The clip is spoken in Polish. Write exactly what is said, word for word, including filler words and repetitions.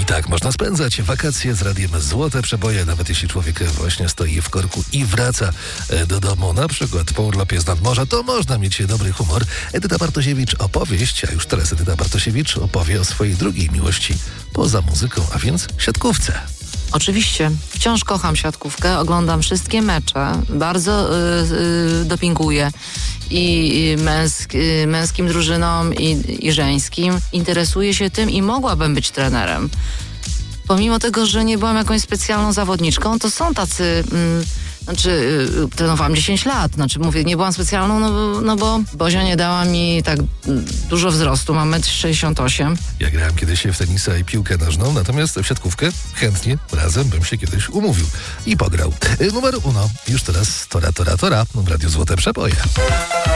tak można spędzać wakacje z radiem Złote Przeboje, nawet jeśli człowiek właśnie stoi w korku i wraca do domu, na przykład po urlopie z nadmorza, to można mieć dobry humor. Edyta Bartosiewicz opowieść, a już teraz Edyta Bartosiewicz opowie o swojej drugiej miłości poza muzyką, a więc siatkówce. Oczywiście, wciąż kocham siatkówkę, oglądam wszystkie mecze, bardzo yy, yy, dopinguję i, i męsk, yy, męskim drużynom i, i żeńskim. Interesuję się tym i mogłabym być trenerem. Pomimo tego, że nie byłam jakąś specjalną zawodniczką, to są tacy... Yy, Znaczy, yy, trenowałam dziesięć lat, znaczy mówię, nie byłam specjalną, no, no bo Bozia nie dała mi tak dużo wzrostu, mam metr sześćdziesiąt osiem. Ja grałem kiedyś w tenisa i piłkę nożną, natomiast w siatkówkę chętnie razem bym się kiedyś umówił i pograł. Numer uno, już teraz Tora, Tora, Tora w Radiu Złote Przeboje.